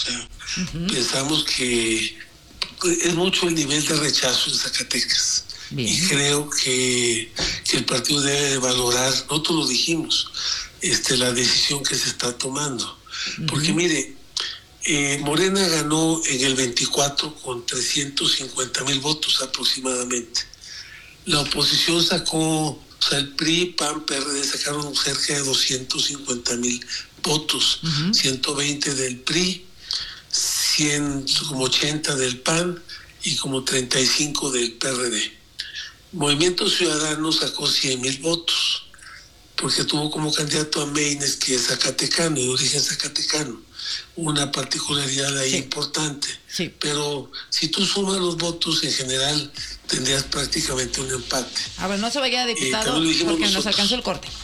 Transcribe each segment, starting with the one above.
sea, pensamos que es mucho el nivel de rechazo en Zacatecas. Bien. Y creo que el partido debe valorar, nosotros lo dijimos, la decisión que se está tomando. Porque mire, Morena ganó en el 24 con 350,000 votos aproximadamente. La oposición sacó, o sea, el PRI, PAN, PRD sacaron cerca de 250,000 votos, 120 del PRI, 100, como 80 del PAN y como 35 del PRD. Movimiento Ciudadano sacó 100,000 votos, porque tuvo como candidato a Meines, que es zacatecano, de origen zacatecano, una particularidad ahí importante. Sí. Pero si tú sumas los votos en general, tendrías prácticamente un empate. A ver, no se vaya, diputado, porque nos alcanzó el corte.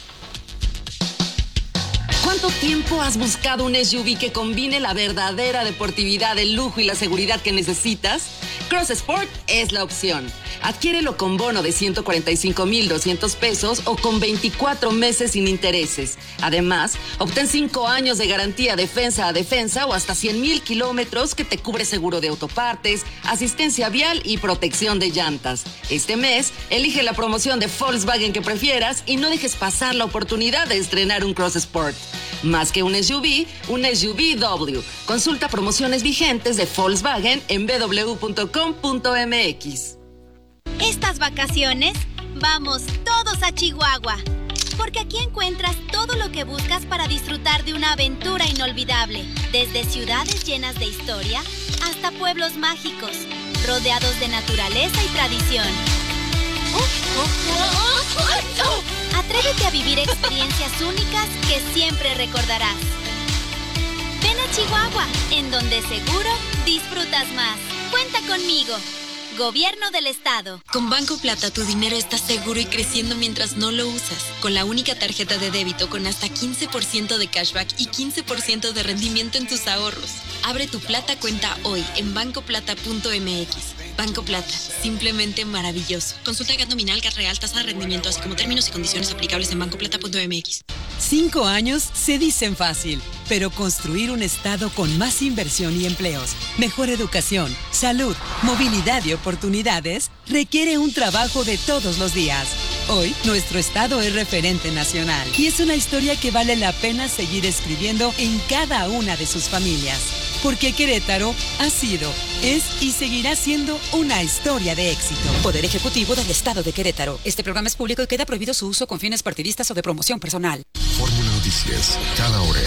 ¿Cuánto tiempo has buscado un SUV que combine la verdadera deportividad, el lujo y la seguridad que necesitas? Cross Sport es la opción. Adquiérelo con bono de 145,200 pesos o con 24 meses sin intereses. Además, obtén 5 años de garantía defensa a defensa o hasta 100,000 kilómetros que te cubre seguro de autopartes, asistencia vial y protección de llantas. Este mes, elige la promoción de Volkswagen que prefieras y no dejes pasar la oportunidad de estrenar un Cross Sport. Más que un SUV W. Consulta promociones vigentes de Volkswagen en www.com.mx. Estas vacaciones, vamos todos a Chihuahua, porque aquí encuentras todo lo que buscas para disfrutar de una aventura inolvidable, desde ciudades llenas de historia hasta pueblos mágicos, rodeados de naturaleza y tradición. Atrévete a vivir experiencias únicas que siempre recordarás. Ven a Chihuahua, en donde seguro disfrutas más. Cuenta conmigo. Gobierno del Estado. Con Banco Plata tu dinero está seguro y creciendo mientras no lo usas. Con la única tarjeta de débito con hasta 15% de cashback y 15% de rendimiento en tus ahorros. Abre tu Plata cuenta hoy en bancoplata.mx. Banco Plata, simplemente maravilloso. Consulta GAT nominal, GAT real, tasa de rendimiento, así como términos y condiciones aplicables en bancoplata.mx. 5 años se dicen fácil, pero construir un estado con más inversión y empleos, mejor educación, salud, movilidad y oportunidades requiere un trabajo de todos los días. Hoy, nuestro estado es referente nacional y es una historia que vale la pena seguir escribiendo en cada una de sus familias. Porque Querétaro ha sido, es y seguirá siendo una historia de éxito. Poder Ejecutivo del Estado de Querétaro. Este programa es público y queda prohibido su uso con fines partidistas o de promoción personal. Fórmula Noticias, cada hora.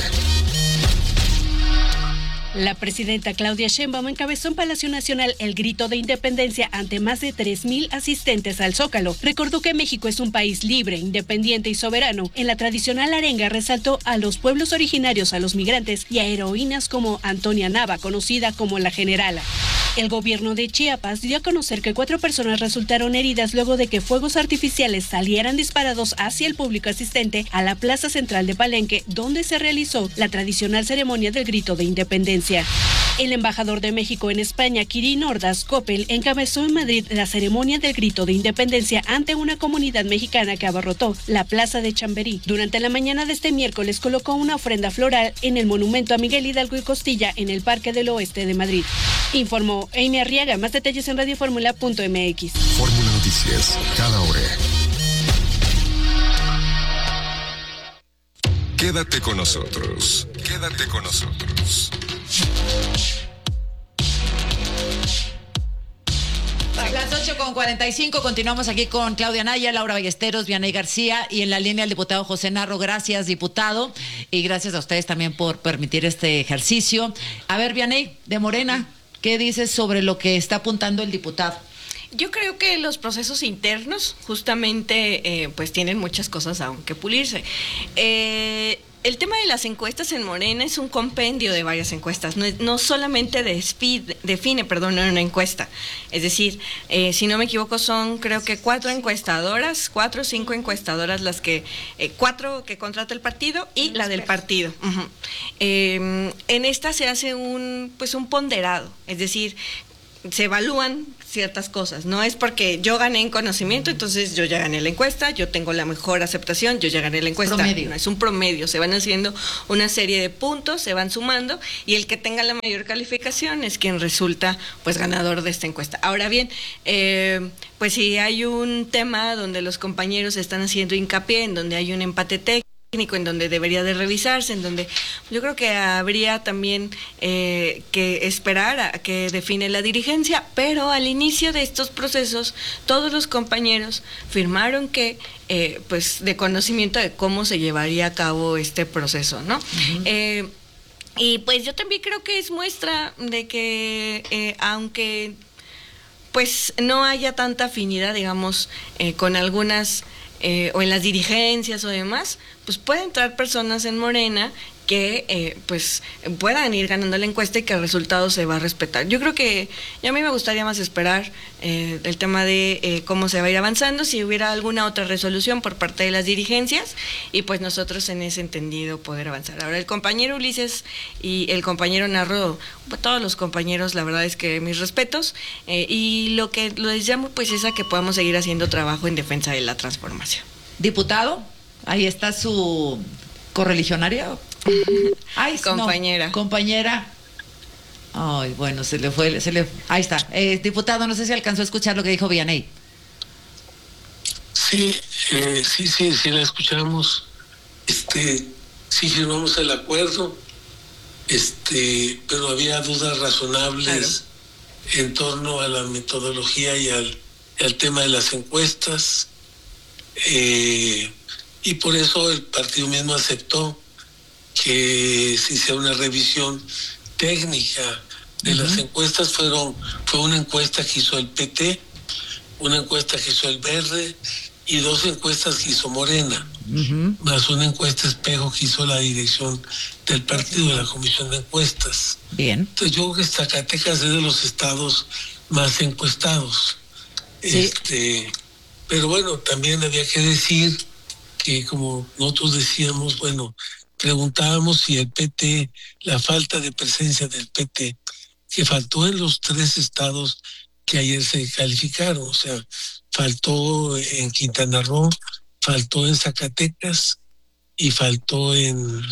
La presidenta Claudia Sheinbaum encabezó en Palacio Nacional el grito de independencia ante más de 3,000 asistentes al Zócalo. Recordó que México es un país libre, independiente y soberano. En la tradicional arenga resaltó a los pueblos originarios, a los migrantes y a heroínas como Antonia Nava, conocida como la Generala. El gobierno de Chiapas dio a conocer que 4 personas resultaron heridas luego de que fuegos artificiales salieran disparados hacia el público asistente a la plaza central de Palenque, donde se realizó la tradicional ceremonia del grito de independencia. El embajador de México en España, Quirino Ordaz Coppel, encabezó en Madrid la ceremonia del grito de independencia ante una comunidad mexicana que abarrotó la plaza de Chamberí. Durante la mañana de este miércoles colocó una ofrenda floral en el monumento a Miguel Hidalgo y Costilla en el Parque del Oeste de Madrid. Informó Amy Arriaga. Más detalles en radioformula.mx. Fórmula Noticias, cada hora. Quédate con nosotros. Quédate con nosotros. A las 8:45 continuamos aquí con Claudia Naya, Laura Ballesteros, Vianey García y en la línea el diputado José Narro. Gracias, diputado, y gracias a ustedes también por permitir este ejercicio. A ver, Vianey, de Morena, ¿qué dices sobre lo que está apuntando el diputado? Yo creo que los procesos internos justamente pues tienen muchas cosas aún que pulirse. El tema de las encuestas en Morena es un compendio de varias encuestas, no solamente define una encuesta. Es decir, si no me equivoco son creo que 4 o 5 encuestadoras las que, 4 que contrata el partido y la del partido. En esta se hace un ponderado, es decir, se evalúan ciertas cosas, no es porque yo gané en conocimiento, entonces yo ya gané la encuesta, yo tengo la mejor aceptación, yo ya gané la encuesta. Promedio. No, es un promedio, se van haciendo una serie de puntos, se van sumando y el que tenga la mayor calificación es quien resulta pues ganador de esta encuesta. Ahora bien, pues si hay un tema donde los compañeros están haciendo hincapié, en donde hay un empate técnico, en donde debería de revisarse, en donde yo creo que habría también que esperar a que define la dirigencia, pero al inicio de estos procesos todos los compañeros firmaron que pues de conocimiento de cómo se llevaría a cabo este proceso, ¿no? Uh-huh. Y pues yo también creo que es muestra de que aunque pues no haya tanta afinidad, digamos, con algunas o en las dirigencias o demás, pues pueden entrar personas en Morena que pues puedan ir ganando la encuesta y que el resultado se va a respetar. Yo creo que a mí me gustaría más esperar el tema de cómo se va a ir avanzando, si hubiera alguna otra resolución por parte de las dirigencias y pues nosotros en ese entendido poder avanzar. Ahora el compañero Ulises y el compañero Narro, todos los compañeros, la verdad es que mis respetos y lo que les llamo pues es a que podamos seguir haciendo trabajo en defensa de la transformación. Diputado, ahí está su correligionaria. Ay, compañera. No, compañera. Ay, bueno, ahí está. Diputado, no sé si alcanzó a escuchar lo que dijo Vianey. Sí, la escuchamos. Sí firmamos el acuerdo, pero había dudas razonables en torno a la metodología y al tema de las encuestas. Y por eso el partido mismo aceptó que se hiciera una revisión técnica de las encuestas. Fue una encuesta que hizo el PT, una encuesta que hizo el Verde y 2 encuestas que hizo Morena, más una encuesta espejo que hizo la dirección del partido de la Comisión de Encuestas. Bien. Entonces yo creo que Zacatecas es de los estados más encuestados. Sí. Pero bueno, también había que decir que, como nosotros decíamos, preguntábamos si el PT, la falta de presencia del PT, que faltó en los 3 estados que ayer se calificaron, o sea, faltó en Quintana Roo, faltó en Zacatecas y faltó en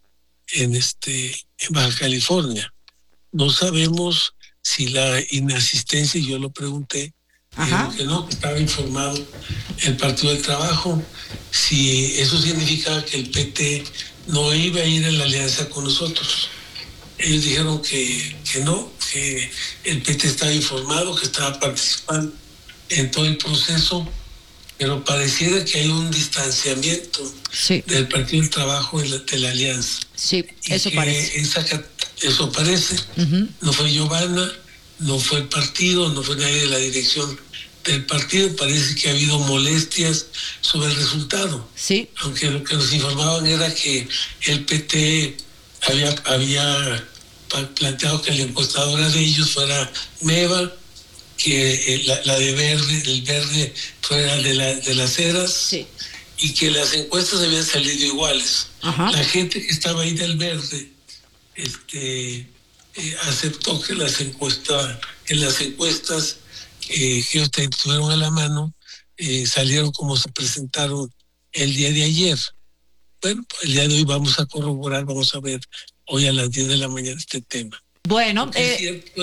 Baja California. No sabemos si la inasistencia, yo lo pregunté, que no, que estaba informado el Partido del Trabajo, si eso significaba que el PT no iba a ir a la alianza con nosotros. Ellos dijeron que no, que el PT estaba informado, que estaba participando en todo el proceso, pero pareciera que hay un distanciamiento del Partido del Trabajo de la alianza. Sí, eso parece. Eso parece. No fue Giovanna, no fue el partido, no fue nadie de la dirección del partido. Parece que ha habido molestias sobre el resultado. Sí. Aunque lo que nos informaban era que el PT había planteado que la encuestadora de ellos fuera Meva, que la de Verde, el Verde fuera de las Heras, y que las encuestas habían salido iguales. La gente que estaba ahí del Verde aceptó que las encuestas que ellos tuvieron a la mano salieron como se presentaron el día de ayer. Bueno, el día de hoy vamos a corroborar, vamos a ver hoy a las 10 de la mañana este tema. Bueno, es cierto,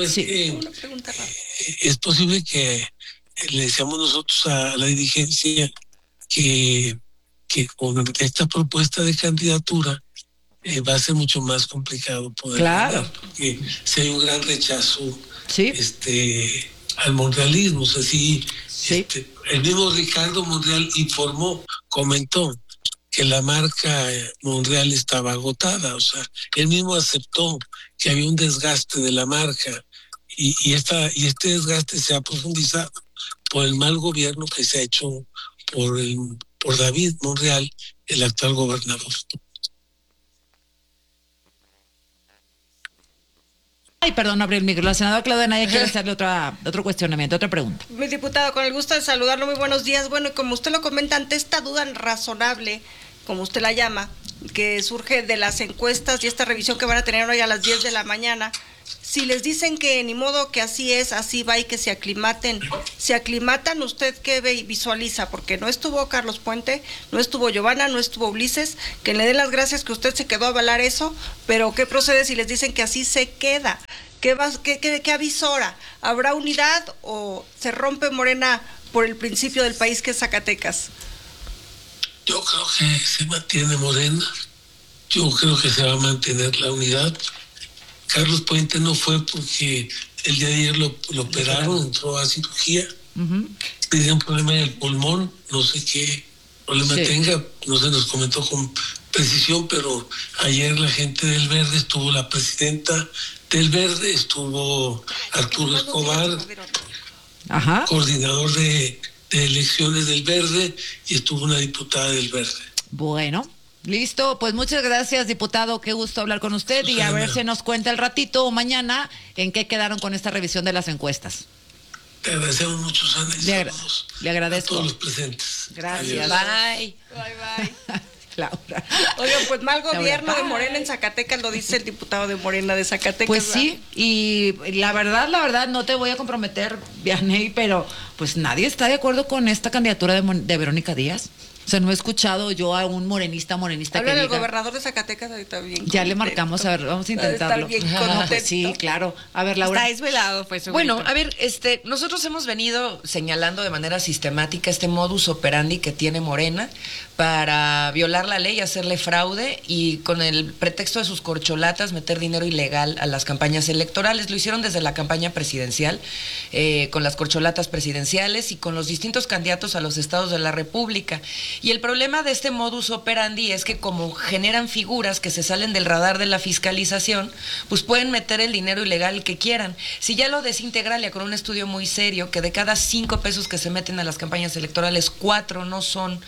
es posible que le decíamos nosotros a la dirigencia que con esta propuesta de candidatura va a ser mucho más complicado poder ganar, porque si hay un gran rechazo al monrealismo. O sea, el mismo Ricardo Monreal comentó que la marca Monreal estaba agotada, o sea, él mismo aceptó que había un desgaste de la marca y este desgaste se ha profundizado por el mal gobierno que se ha hecho por David Monreal, el actual gobernador. Ay, perdón, abrí el micro. La senadora Claudia Anaya quiere hacerle otro cuestionamiento, otra pregunta. Mi diputado, con el gusto de saludarlo, muy buenos días. Bueno, y como usted lo comenta, ante esta duda razonable, como usted la llama, que surge de las encuestas y esta revisión que van a tener hoy a las 10 de la mañana, si les dicen que ni modo que así es, así va y que se aclimatan, ¿usted qué visualiza? Porque no estuvo Carlos Puente, no estuvo Giovanna, no estuvo Ulises, que le den las gracias que usted se quedó a avalar eso, pero ¿qué procede si les dicen que así se queda? ¿Qué avisora? ¿Habrá unidad o se rompe Morena por el principio del país que es Zacatecas? Yo creo que se mantiene Morena, yo creo que se va a mantener la unidad. Carlos Puente no fue porque el día de ayer lo operaron, entró a cirugía, tenía un problema en el pulmón, no sé qué problema tenga, no se nos comentó con precisión, pero ayer la gente del Verde, estuvo la presidenta del Verde, estuvo Arturo Escobar, coordinador de elecciones del Verde, y estuvo una diputada del Verde. Bueno. Listo, pues muchas gracias, diputado, qué gusto hablar con usted y a ver si nos cuenta el ratito o mañana en qué quedaron con esta revisión de las encuestas. Te agradecemos mucho, Ana, y le agradezco. a todos los presentes. Gracias. Adiós. Bye. Laura. Oigan, pues mal gobierno de Morena en Zacatecas, lo dice el diputado de Morena de Zacatecas. Pues sí, y la verdad, no te voy a comprometer, Vianey, pero pues nadie está de acuerdo con esta candidatura de Verónica Díaz. O sea, no he escuchado yo a un morenista Habla que del diga, gobernador de Zacatecas ahorita bien. Ya le marcamos, a ver, vamos a intentarlo. Pues sí, claro. A ver, Laura. Está desvelado, pues. Bueno, a ver, nosotros hemos venido señalando de manera sistemática este modus operandi que tiene Morena para violar la ley, hacerle fraude y con el pretexto de sus corcholatas meter dinero ilegal a las campañas electorales. Lo hicieron desde la campaña presidencial, con las corcholatas presidenciales y con los distintos candidatos a los estados de la República. Y el problema de este modus operandi es que como generan figuras que se salen del radar de la fiscalización, pues pueden meter el dinero ilegal que quieran. Si ya lo desintegralia con un estudio muy serio, que de cada 5 pesos que se meten a las campañas electorales, 4 no son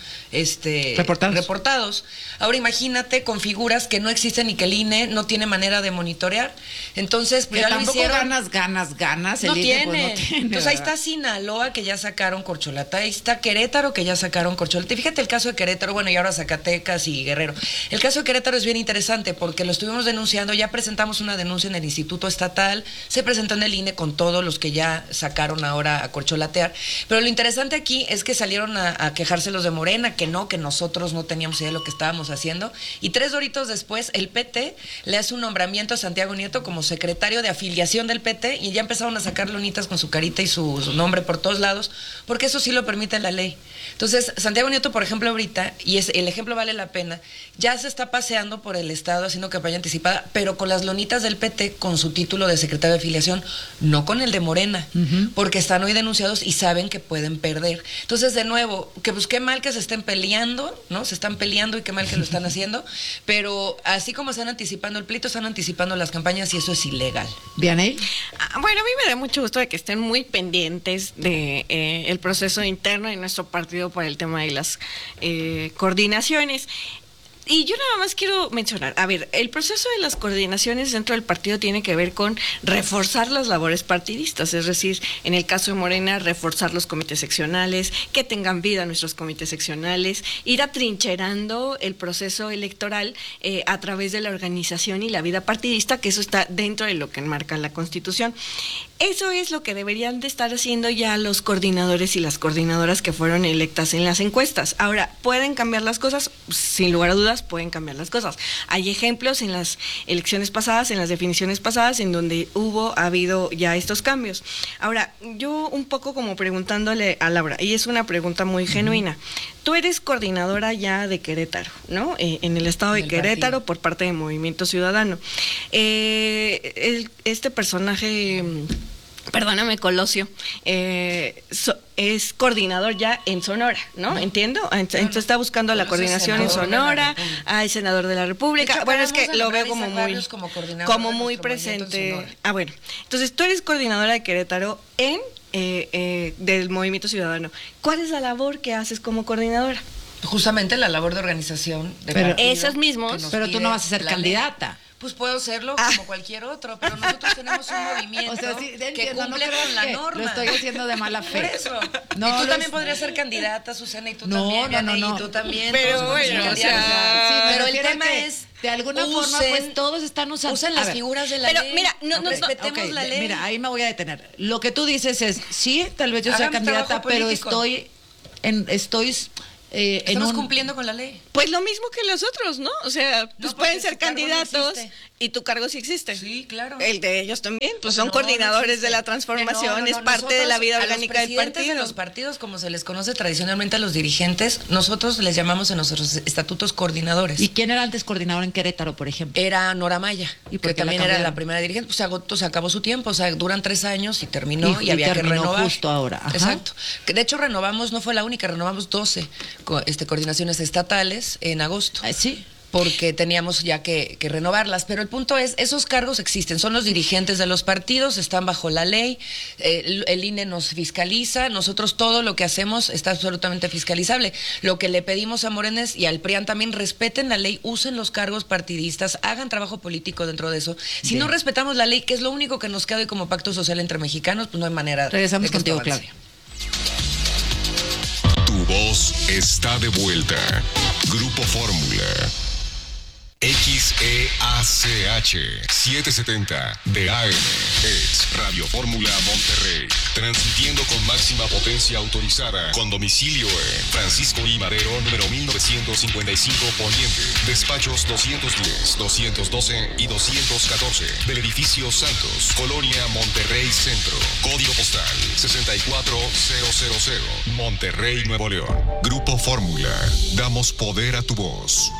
reportados. Ahora imagínate con figuras que no existen y que el INE no tiene manera de monitorear. Entonces, pues ya lo tampoco hicieron. ganas. No el tiene. INE, pues no tiene. Entonces ahí está Sinaloa, que ya sacaron corcholata. Ahí está Querétaro, que ya sacaron corcholata. Fíjate el caso de Querétaro, bueno, y ahora Zacatecas y Guerrero. El caso de Querétaro es bien interesante porque lo estuvimos denunciando, ya presentamos una denuncia en el Instituto Estatal, se presentó en el INE con todos los que ya sacaron ahora a corcholatear, pero lo interesante aquí es que salieron a quejarse los de Morena, que nosotros no teníamos idea de lo que estábamos haciendo, y 3 horitos después el PT le hace un nombramiento a Santiago Nieto como secretario de afiliación del PT y ya empezaron a sacar lonitas con su carita y su nombre por todos lados, porque eso sí lo permite la ley. Entonces, Santiago Nieto, por ejemplo, ahorita, y el ejemplo vale la pena, ya se está paseando por el estado haciendo campaña anticipada, pero con las lonitas del PT, con su título de secretario de afiliación, no con el de Morena, porque están hoy denunciados y saben que pueden perder. Entonces, de nuevo, que pues qué mal que se estén peleando, ¿no? Se están peleando y qué mal que lo están haciendo, pero así como están anticipando el pleito, están anticipando las campañas y eso es ilegal. ¿Vianey? Bueno, a mí me da mucho gusto de que estén muy pendientes de el proceso interno de nuestro partido por el tema de las coordinaciones. Y yo nada más quiero mencionar, a ver, el proceso de las coordinaciones dentro del partido tiene que ver con reforzar las labores partidistas, es decir, en el caso de Morena, reforzar los comités seccionales, que tengan vida nuestros comités seccionales, ir atrincherando el proceso electoral a través de la organización y la vida partidista, que eso está dentro de lo que enmarca la Constitución. Eso es lo que deberían de estar haciendo ya los coordinadores y las coordinadoras que fueron electas en las encuestas. Ahora, ¿pueden cambiar las cosas? Sin lugar a dudas, pueden cambiar las cosas. Hay ejemplos en las elecciones pasadas, en las definiciones pasadas, en donde ha habido ya estos cambios. Ahora, yo un poco como preguntándole a Laura, y es una pregunta muy genuina. Tú eres coordinadora ya de Querétaro, ¿no? En el estado de Querétaro, por parte de Movimiento Ciudadano. Este personaje, perdóname, Colosio, es coordinador ya en Sonora, ¿no? ¿Entiendo? Entonces está buscando la coordinación en Sonora, hay senador de la República. Hecho, bueno, es que lo veo como muy presente. Bueno, entonces tú eres coordinadora de Querétaro del Movimiento Ciudadano. ¿Cuál es la labor que haces como coordinadora? Justamente la labor de organización de pero partido, esos mismos. Pero tú no vas a ser candidata. Pues puedo serlo como cualquier otro, pero nosotros tenemos un movimiento que cumple con la norma. Lo estoy haciendo de mala fe. Por eso. No, y tú también podrías ser candidata, Susana, y tú también. No. Y tú también. Pero bueno, pero el tema es de alguna forma, pues todos están usando. Usan las figuras de la ley. Pero mira, no respetemos la ley. Mira, ahí me voy a detener. Lo que tú dices es, sí, tal vez yo sea Hagan candidata, trabajo pero político. estamos cumpliendo con la ley. Pues lo mismo que los otros, ¿no? O sea, pues pueden ser su cargo no candidatos existe. y tu cargo sí existe. Sí, claro. El de ellos también, pues son coordinadores de la transformación, es parte de la vida orgánica del partido. De los partidos, como se les conoce tradicionalmente a los dirigentes, nosotros les llamamos en nuestros estatutos coordinadores. ¿Y quién era antes coordinador en Querétaro, por ejemplo? Era Nora Maya, ¿Y por que qué la también era cambiaron? la primera dirigente. Pues se acabó su tiempo, o sea, duran 3 años y terminó y había que terminó renovar. justo ahora. Ajá. Exacto. Que de hecho renovamos, no fue la única, renovamos 12 coordinaciones estatales en agosto. Sí. Porque teníamos ya que renovarlas. Pero el punto es, esos cargos existen, son los dirigentes de los partidos, están bajo la ley, el INE nos fiscaliza, nosotros todo lo que hacemos está absolutamente fiscalizable. Lo que le pedimos a Morena y al PRIAN también, respeten la ley, usen los cargos partidistas, hagan trabajo político dentro de eso. Si no respetamos la ley, que es lo único que nos queda hoy como pacto social entre mexicanos, pues no hay manera. Regresamos de que esto contigo, avance. Claudia. Tu voz está de vuelta. Grupo Fórmula. XEACH 770 de AM es Radio Fórmula Monterrey, transmitiendo con máxima potencia autorizada, con domicilio en Francisco I. Madero, número 1955 Poniente, despachos 210, 212 y 214 del edificio Santos, Colonia Monterrey Centro, código postal 64000, Monterrey, Nuevo León. Grupo Fórmula, damos poder a tu voz.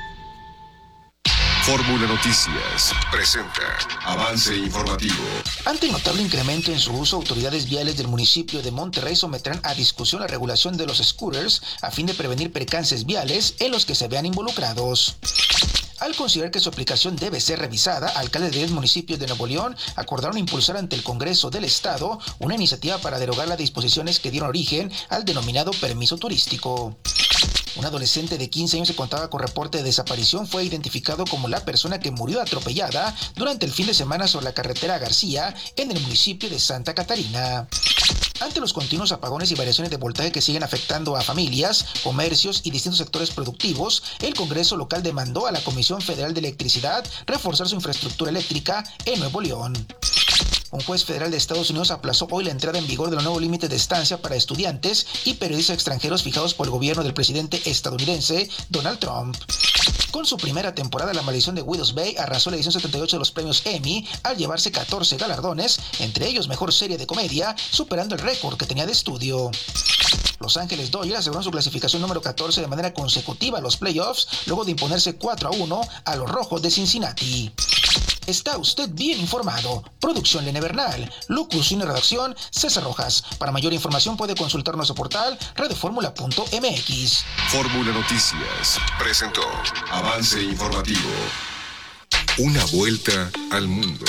Fórmula Noticias presenta avance informativo. Ante el notable incremento en su uso, autoridades viales del municipio de Monterrey someterán a discusión la regulación de los scooters a fin de prevenir percances viales en los que se vean involucrados. Al considerar que su aplicación debe ser revisada, alcaldes de 10 municipios de Nuevo León acordaron impulsar ante el Congreso del Estado una iniciativa para derogar las disposiciones que dieron origen al denominado permiso turístico. Un adolescente de 15 años que contaba con reporte de desaparición fue identificado como la persona que murió atropellada durante el fin de semana sobre la carretera García en el municipio de Santa Catarina. Ante los continuos apagones y variaciones de voltaje que siguen afectando a familias, comercios y distintos sectores productivos, el Congreso local demandó a la Comisión Federal de Electricidad reforzar su infraestructura eléctrica en Nuevo León. Un juez federal de Estados Unidos aplazó hoy la entrada en vigor de los nuevos límites de estancia para estudiantes y periodistas extranjeros fijados por el gobierno del presidente estadounidense Donald Trump. Con su primera temporada, La Maldición de Widows Bay arrasó la edición 78 de los premios Emmy al llevarse 14 galardones, entre ellos Mejor Serie de Comedia, superando el récord que tenía de estudio. Los Ángeles Dodgers aseguraron su clasificación número 14 de manera consecutiva a los playoffs, luego de imponerse 4-1 a los Rojos de Cincinnati. Está usted bien informado. Producción Lene Bernal, locución y redacción César Rojas. Para mayor información puede consultar nuestro portal radioformula.mx. Fórmula Noticias presentó avance informativo. Una vuelta al mundo.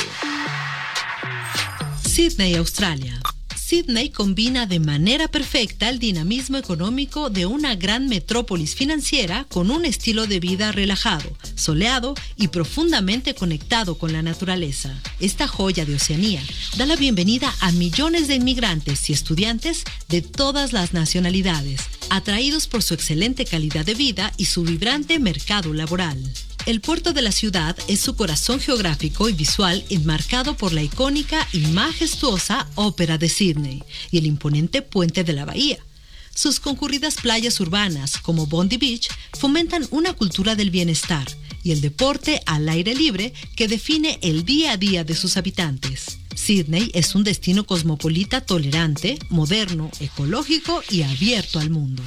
Sydney, Australia. Sydney combina de manera perfecta el dinamismo económico de una gran metrópolis financiera con un estilo de vida relajado, soleado y profundamente conectado con la naturaleza. Esta joya de Oceanía da la bienvenida a millones de inmigrantes y estudiantes de todas las nacionalidades, atraídos por su excelente calidad de vida y su vibrante mercado laboral. El puerto de la ciudad es su corazón geográfico y visual enmarcado por la icónica y majestuosa Ópera de Sydney y el imponente puente de la bahía. Sus concurridas playas urbanas, como Bondi Beach, fomentan una cultura del bienestar y el deporte al aire libre que define el día a día de sus habitantes. Sydney es un destino cosmopolita tolerante, moderno, ecológico y abierto al mundo.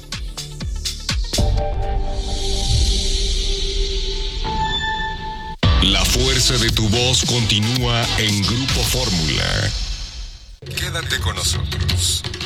La fuerza de tu voz continúa en Grupo Fórmula. Quédate con nosotros.